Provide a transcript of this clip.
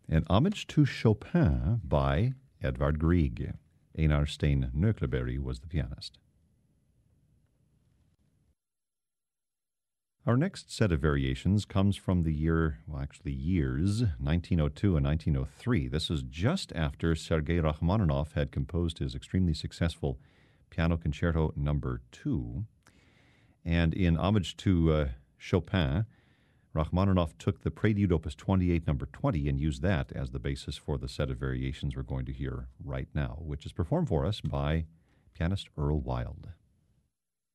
An Homage to Chopin by Edvard Grieg. Einar Stein Nøkleberry was the pianist. Our next set of variations comes from the years, 1902 and 1903. This is just after Sergei Rachmaninoff had composed his extremely successful Piano Concerto No. 2. And in homage to Chopin, Rachmaninoff took the Prelude Opus 28 No. 20 and used that as the basis for the set of variations we're going to hear right now, which is performed for us by pianist Earl Wild.